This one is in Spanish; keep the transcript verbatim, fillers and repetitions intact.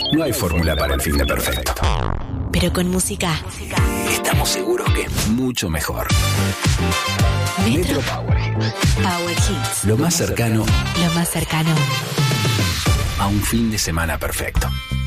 No hay fórmula para el fin de perfecto. Pero con música Estamos seguros que es mucho mejor. Metro, Metro Power Hits. Power Hits. Lo más cercano Lo más cercano a un fin de semana perfecto.